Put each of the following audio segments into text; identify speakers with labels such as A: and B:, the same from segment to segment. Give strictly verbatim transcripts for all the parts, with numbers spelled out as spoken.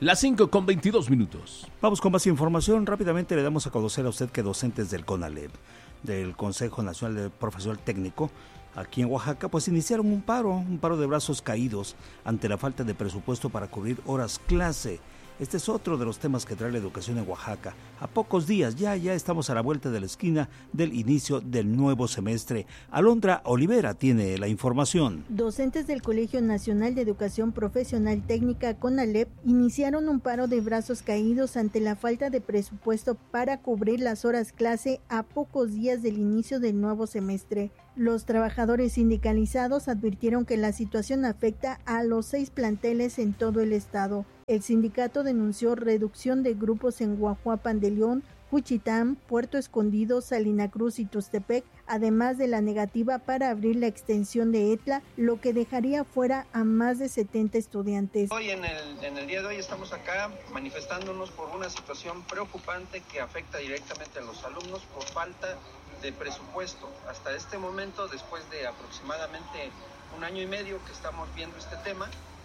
A: Las cinco con veintidós minutos.
B: Vamos con más información. Rápidamente le damos a conocer a usted que docentes del CONALEP, del Consejo Nacional de Profesional Técnico, aquí en Oaxaca, pues iniciaron un paro, un paro de brazos caídos ante la falta de presupuesto para cubrir horas clase. Este es otro de los temas que trae la educación en Oaxaca. A pocos días, ya, ya estamos a la vuelta de la esquina del inicio del nuevo semestre. Alondra Olivera tiene la información.
C: Docentes del Colegio Nacional de Educación Profesional Técnica CONALEP iniciaron un paro de brazos caídos ante la falta de presupuesto para cubrir las horas clase a pocos días del inicio del nuevo semestre. Los trabajadores sindicalizados advirtieron que la situación afecta a los seis planteles en todo el estado. El sindicato denunció reducción de grupos en Guajuapan de León, Juchitán, Puerto Escondido, Salina Cruz y Tustepec, además de la negativa para abrir la extensión de ETLA, lo que dejaría fuera a más de setenta estudiantes.
D: Hoy en el, en el día de hoy estamos acá manifestándonos por una situación preocupante que afecta directamente a los alumnos por falta de presupuesto. Hasta este momento, después de aproximadamente un año y medio que estamos viendo este tema,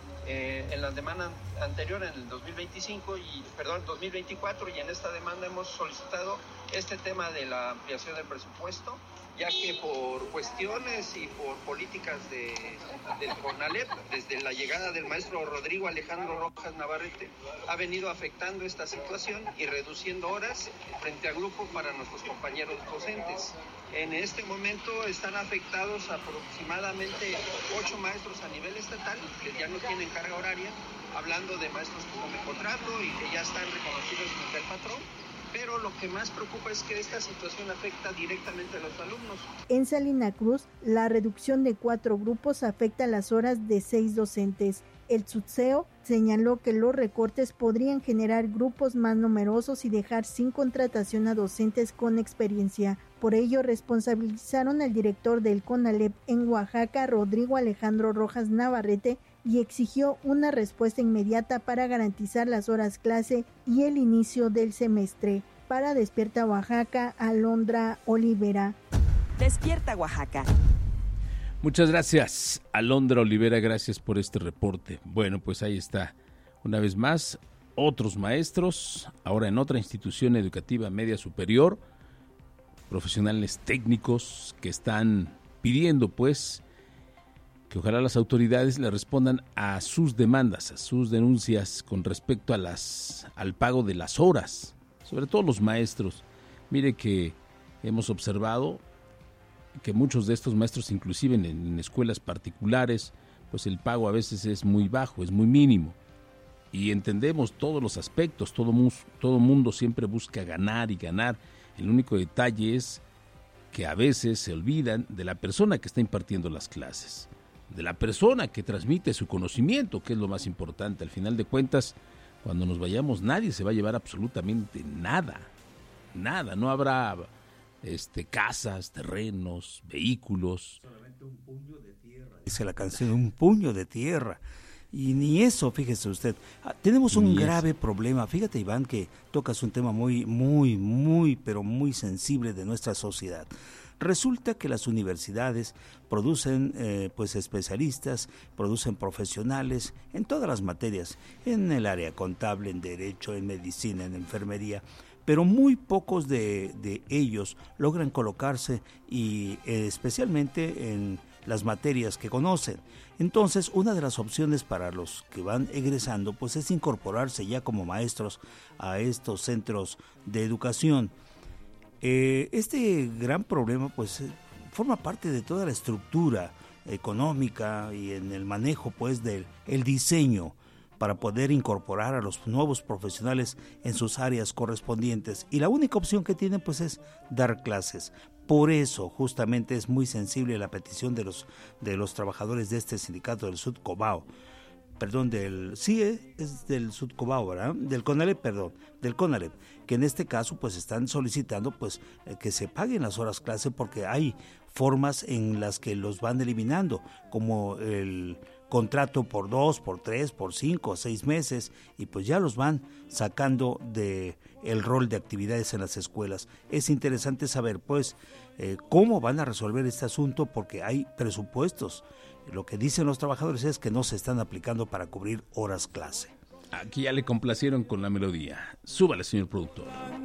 D: Eh, en la demanda anterior, en el dos mil veinticinco y perdón, dos mil veinticuatro, y en esta demanda hemos solicitado este tema de la ampliación del presupuesto, ya que por cuestiones y por políticas de, del CONALEP, desde la llegada del maestro Rodrigo Alejandro Rojas Navarrete, ha venido afectando esta situación y reduciendo horas frente al grupo para nuestros compañeros docentes. En este momento están afectados aproximadamente ocho maestros a nivel estatal que ya no tienen carga horaria, hablando de maestros como de contrato y que ya están reconocidos frente al patrón. Pero lo que más preocupa es que esta situación afecta directamente a los alumnos.
C: En Salina Cruz, la reducción de cuatro grupos afecta las horas de seis docentes. El Tsutseo señaló que los recortes podrían generar grupos más numerosos y dejar sin contratación a docentes con experiencia. Por ello, responsabilizaron al director del CONALEP en Oaxaca, Rodrigo Alejandro Rojas Navarrete, y exigió una respuesta inmediata para garantizar las horas clase y el inicio del semestre. Para Despierta Oaxaca, Alondra Olivera.
E: Despierta Oaxaca.
A: Muchas gracias, Alondra Olivera, gracias por este reporte. Bueno, pues ahí está, una vez más, otros maestros, ahora en otra institución educativa media superior, profesionales técnicos que están pidiendo, pues, que ojalá las autoridades le respondan a sus demandas, a sus denuncias con respecto a las, al pago de las horas, sobre todo los maestros. Mire que hemos observado que muchos de estos maestros, inclusive en, en escuelas particulares, pues el pago a veces es muy bajo, es muy mínimo. Y entendemos todos los aspectos, todo, todo mundo siempre busca ganar y ganar. El único detalle es que a veces se olvidan de la persona que está impartiendo las clases, de la persona que transmite su conocimiento, que es lo más importante. Al final de cuentas, cuando nos vayamos, nadie se va a llevar absolutamente nada, nada, no habrá este, casas, terrenos, vehículos.
B: Solamente un puño de tierra. Dice la canción, un puño de tierra. Y ni eso, fíjese usted. Ah, tenemos un ni grave eso. problema. Fíjate, Iván, que tocas un tema muy, muy, muy, pero muy sensible de nuestra sociedad. Resulta que las universidades producen eh, pues especialistas, producen profesionales en todas las materias, en el área contable, en derecho, en medicina, en enfermería, pero muy pocos de, de ellos logran colocarse y eh, especialmente en las materias que conocen. Entonces, una de las opciones para los que van egresando pues es incorporarse ya como maestros a estos centros de educación. Eh, este gran problema pues forma parte de toda la estructura económica y en el manejo pues del el diseño para poder incorporar a los nuevos profesionales en sus áreas correspondientes, y la única opción que tienen pues es dar clases. Por eso justamente es muy sensible la petición de los de los trabajadores de este sindicato del Sudcobao, perdón, del sí es del Sudcobao, ¿verdad? Del CONALEP, perdón, del CONALEP, que en este caso pues están solicitando pues eh, que se paguen las horas clase, porque hay formas en las que los van eliminando, como el contrato por dos, por tres, por cinco, seis meses, y pues ya los van sacando de el rol de actividades en las escuelas. Es interesante saber pues eh, cómo van a resolver este asunto, porque hay presupuestos. Lo que dicen los trabajadores es que no se están aplicando para cubrir horas clase.
A: Aquí ya le complacieron con la melodía. Súbale, señor productor.